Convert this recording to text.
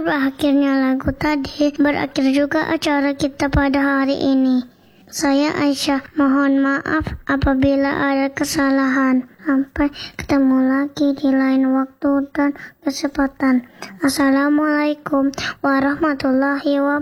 berakhirnya lagu tadi, berakhir juga acara kita pada hari ini. Saya Aisyah, mohon maaf apabila ada kesalahan. Sampai ketemu lagi di lain waktu dan kesempatan. Assalamualaikum warahmatullahi wabarakatuh.